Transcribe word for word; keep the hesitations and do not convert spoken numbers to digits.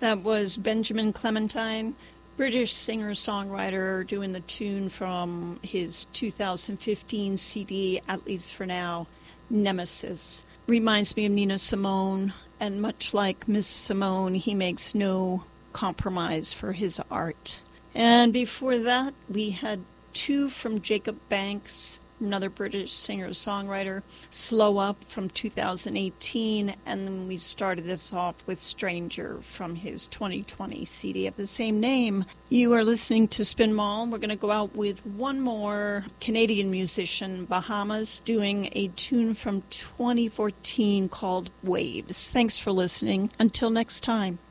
That was Benjamin Clementine, British singer-songwriter, doing the tune from his two thousand fifteen C D, At Least for Now, Nemesis. Reminds me of Nina Simone, and much like Miss Simone, he makes no compromise for his art. And before that, we had two from Jacob Banks, another British singer-songwriter, Slow Up from two thousand eighteen, and then we started this off with Stranger from his twenty twenty C D of the same name. You are listening to Spin Mall. We're going to go out with one more Canadian musician, Bahamas, doing a tune from twenty fourteen called Waves. Thanks for listening. Until next time.